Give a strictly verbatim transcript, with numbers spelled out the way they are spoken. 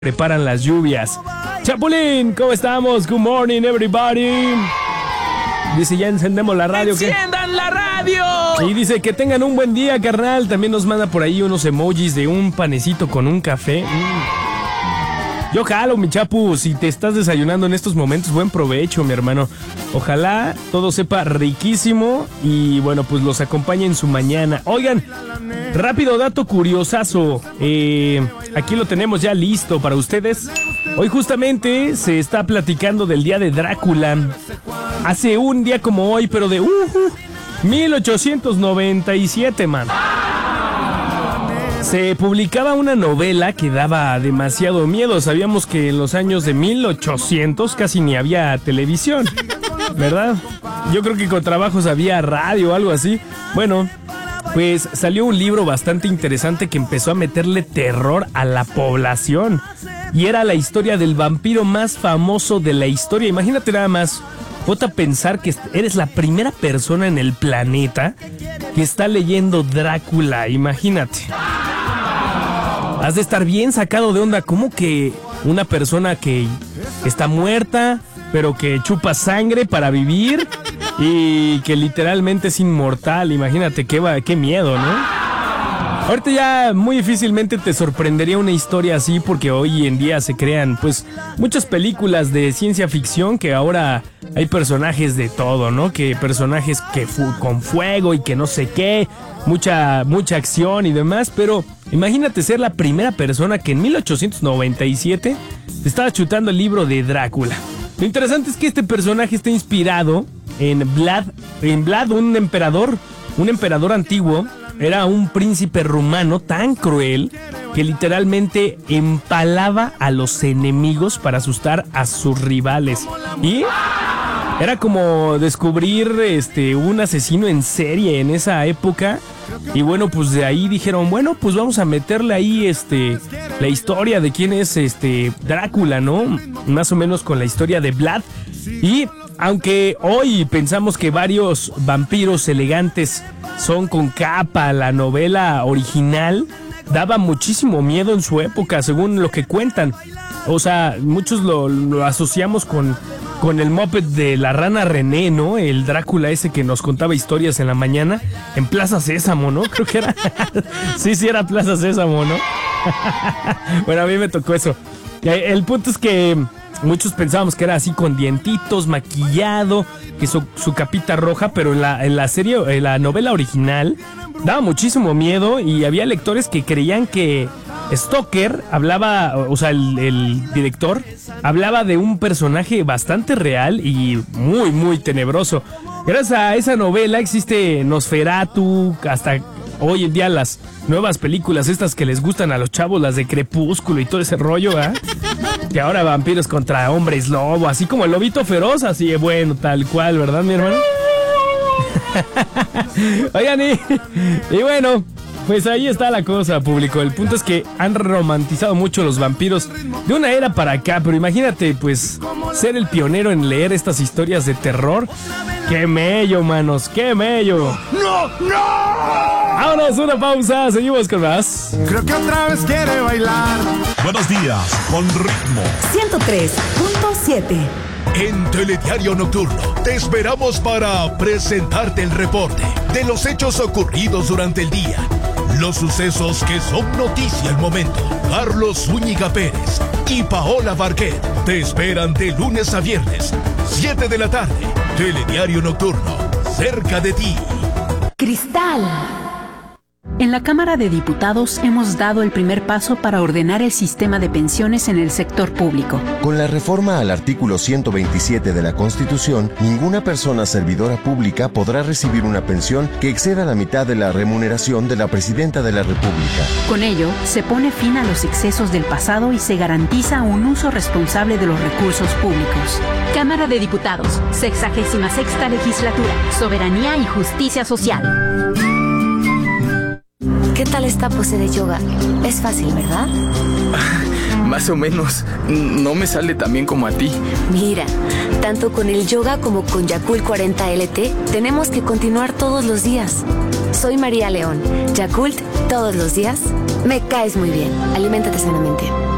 preparan las lluvias. Chapulín, ¿cómo estamos? Good morning, everybody. Dice, ya encendemos la radio. ¡Enciendan la radio! Y dice que tengan un buen día, carnal. También nos manda por ahí unos emojis de un panecito con un café. Mm. Yo jalo, mi chapu. Si te estás desayunando en estos momentos, buen provecho, mi hermano. Ojalá todo sepa riquísimo y bueno, pues los acompañe en su mañana. Oigan, rápido dato curiosazo. Eh, aquí lo tenemos ya listo para ustedes. Hoy justamente se está platicando del día de Drácula. Hace un día como hoy, pero de uh, uh, mil ochocientos noventa y siete, man. Se publicaba una novela que daba demasiado miedo. Sabíamos que en los años de mil ochocientos casi ni había televisión, ¿verdad? Yo creo que con trabajos había radio o algo así. Bueno, pues salió un libro bastante interesante que empezó a meterle terror a la población. Y era la historia del vampiro más famoso de la historia. Imagínate nada más. Ponte a pensar que eres la primera persona en el planeta que está leyendo Drácula. Imagínate. Has de estar bien sacado de onda. ¿Cómo que una persona que está muerta, pero que chupa sangre para vivir y que literalmente es inmortal? Imagínate qué, va, qué miedo, ¿no? Ahorita ya muy difícilmente te sorprendería una historia así, porque hoy en día se crean pues muchas películas de ciencia ficción que ahora hay personajes de todo, ¿no? Que personajes que fu- con fuego y que no sé qué, mucha mucha acción y demás, pero imagínate ser la primera persona que en mil ochocientos noventa y siete te estaba chutando el libro de Drácula. Lo interesante es que este personaje está inspirado en Vlad, en Vlad, un emperador, un emperador antiguo. Era un príncipe rumano tan cruel que literalmente empalaba a los enemigos para asustar a sus rivales. Y era como descubrir este, un asesino en serie en esa época. Y bueno, pues de ahí dijeron, bueno, pues vamos a meterle ahí este, la historia de quién es este Drácula, ¿no? Más o menos con la historia de Vlad. Y aunque hoy pensamos que varios vampiros elegantes son con capa, la novela original daba muchísimo miedo en su época, según lo que cuentan. O sea, muchos lo, lo asociamos con, con el moped de la rana René, ¿no? El Drácula ese que nos contaba historias en la mañana en Plaza Sésamo, ¿no? Creo que era... sí, sí era Plaza Sésamo, ¿no? Bueno, a mí me tocó eso. El punto es que muchos pensábamos que era así con dientitos, maquillado, que su, su capita roja, pero en la, en la serie, en la novela original, daba muchísimo miedo y había lectores que creían que Stoker hablaba, o sea, el, el director, hablaba de un personaje bastante real y muy, muy tenebroso. Gracias a esa novela existe Nosferatu, hasta hoy en día las nuevas películas estas que les gustan a los chavos, las de Crepúsculo y todo ese rollo, ¿eh? Que ahora vampiros contra hombres lobo, así como el lobito feroz, así bueno, tal cual, ¿verdad, mi hermano? Oigan, y, y bueno, pues ahí está la cosa, público. El punto es que han romantizado mucho los vampiros de una era para acá, pero imagínate, pues, ser el pionero en leer estas historias de terror. ¡Qué mello, manos! ¡Qué mello! ¡No, no! Vámonos, una pausa, seguimos con más. Creo que otra vez quiere bailar. Buenos días, con ritmo. ciento tres punto siete. En Telediario Nocturno te esperamos para presentarte el reporte de los hechos ocurridos durante el día, los sucesos que son noticia al momento. Carlos Zúñiga Pérez y Paola Barquet te esperan de lunes a viernes, siete de la tarde. Telediario Nocturno, cerca de ti. Cristal. En la Cámara de Diputados hemos dado el primer paso para ordenar el sistema de pensiones en el sector público. Con la reforma al artículo ciento veintisiete de la Constitución, ninguna persona servidora pública podrá recibir una pensión que exceda la mitad de la remuneración de la Presidenta de la República. Con ello, se pone fin a los excesos del pasado y se garantiza un uso responsable de los recursos públicos. Cámara de Diputados, sexagésima sexta legislatura, soberanía y justicia social. ¿Qué tal esta pose de yoga? Es fácil, ¿verdad? Más o menos. No me sale tan bien como a ti. Mira, tanto con el yoga como con Yakult cuarenta L T, tenemos que continuar todos los días. Soy María León. Yakult, todos los días. Me caes muy bien. Aliméntate sanamente.